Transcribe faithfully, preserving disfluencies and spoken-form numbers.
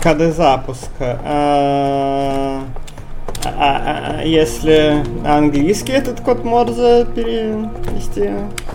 коды запуска. А, а, а если английский этот код Морзе перевести?